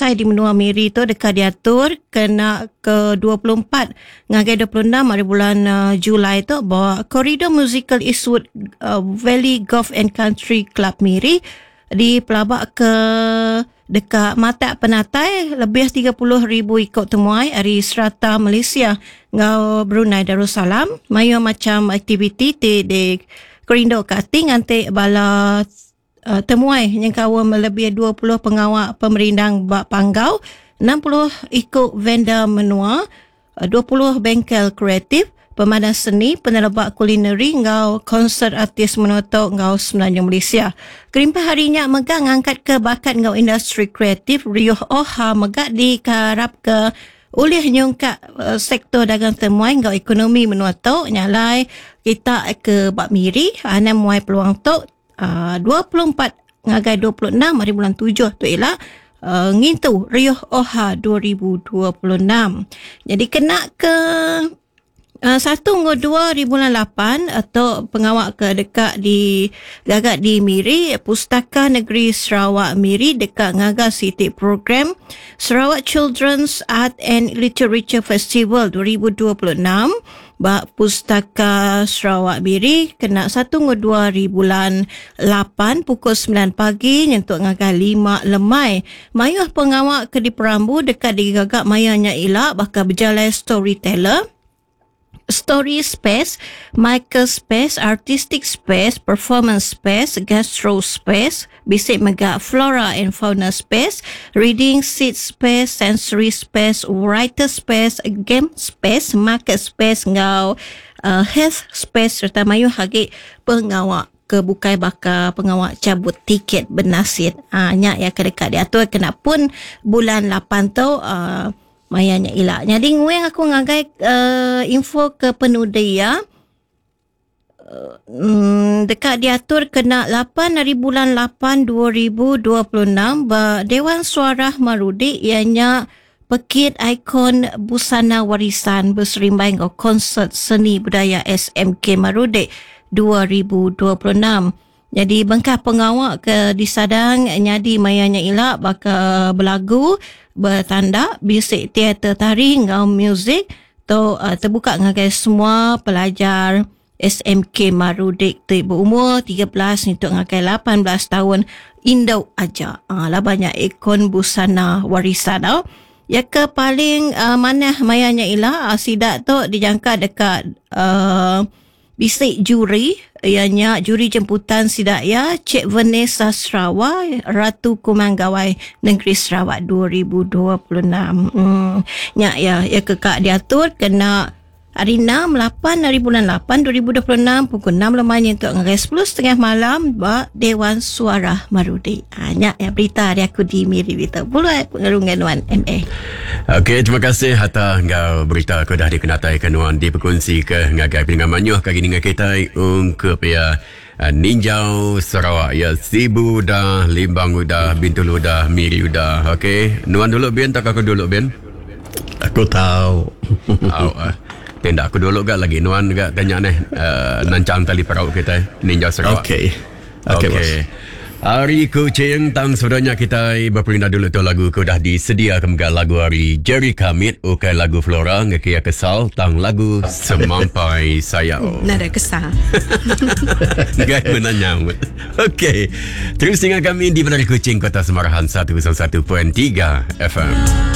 selesai di Menua Miri tu dekat diatur kena ke 24 ngagai 26 hari bulan Julai tu bahawa koridor musical Eastwood Valley Golf and Country Club Miri di pelabak ke dekat Mata Penatai lebih 30,000 ikut temuai dari serata Malaysia ngau Brunei Darussalam mayu macam aktiviti di koridor kating nanti bala temuai yang kawan melebihi 20 pengawal pemerindang bak Panggau, 60 ikut vendor menua, 20 bengkel kreatif, pemandan seni, penerbak kulineri, ngau konsert artis menutup ngau semenanjung Malaysia. Kerimpah harinya megang angkat ke bakat ngau industri kreatif, riuh oha megak dikarap ke oleh nyongkak sektor dagang temuai ngau ekonomi menutup nyalai kita ke bak Miri, ana muai peluang tu 24 ngagai 26 hari bulan 7 tu ialah ngintu riuh oha 2026. Jadi kena ke 1 hingga 2 hari bulan 8 atau pengawal ke dekat di gagak di Miri, Pustaka Negeri Sarawak Miri dekat ngaga City Program Sarawak Children's Art and Literature Festival 2026. Bak Pustaka Sarawak Miri kena 1 hingga 2 hari bulan 8 pukul 9 pagi nyentuk ngaga 5 lemai. Mayuh pengawal ke di Perambu dekat di gagak mayanya ilak bakal berjalan storyteller, story space, maker space, artistic space, performance space, gastro space, bisik megak flora and fauna space, reading seat space, sensory space, writer space, game space, market space, ngau health space serta mayu hagi pengawak kebukai bakal pengawak cabut tiket bernasib. Nyak ya kedekat dia tu kena pun bulan 8 tu mayanya ilak. Jadi ngueng aku ngagai info ke penudia dekat diatur kena 8 hari bulan 8 2026 Dewan Suara Marudi ianya pekit ikon busana warisan berserimbai ngau konsert seni budaya SMK Marudi 2026. Jadi bengkah pengawak ke disadang nyadi mayanya ilak bakal berlagu bertanda bisik teater tari ngau muzik tu terbuka ngagai semua pelajar SMK Marudik tu berumur 13 untuk ngagai 18 tahun Indo aja. Lah banyak ikon busana warisan tau. Ya ke paling mana mayanya ilah sidak tu dijangka dekat bisik juri ianya juri jemputan sidak ya Cik Vanessa Sarawak Ratu Kumanggawai Negeri Sarawak 2026. Nyak ya kekak diatur kena hari 6 8 hari bulan 8 2026 pukul 6 lemanya untuk ngagai 10.30 malam bak Dewan Suara Marudi. Nyak ya berita hari aku di Miri Berita Bulat pengarungan Wan MA. Okey, terima kasih Hatta ngau berita aku dah dikenatai kanuan diperkongsi ke ngagai pingan manyuh kaki dengan kita ungkup ya Ninjau Sarawak ya Sibu dah, Limbang udah, Bintulu dah, Miri udah. Okey, nuan dulu Ben tak aku dulu Ben? Aku tahu. Tindak aku dulu gak lagi nuan gak tanya nih nancang tali perahu kita Ninjau Sarawak. Okey. Bos. Hari kucing tang saudara kita berperindah dulu tu lagu ku dah disediakan ke lagu hari Jerry Kamit ukai lagu Flora ngekia kesal tang lagu Semampai Sayau. Nada kesal. Gak menanya. Okey. Terus dengan kami di Menari Kucing Kota Semarahan 101.3 FM.